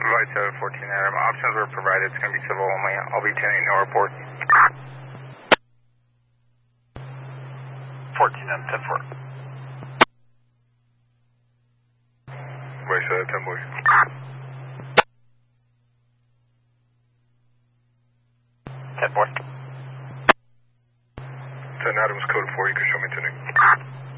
Provide 714 Adam. Options were provided. It's going to be civil only. I'll be attending no report. 14 and 10-4. Voice 10 boys. 10-4. 10 Adams code 4. You can show me tuning.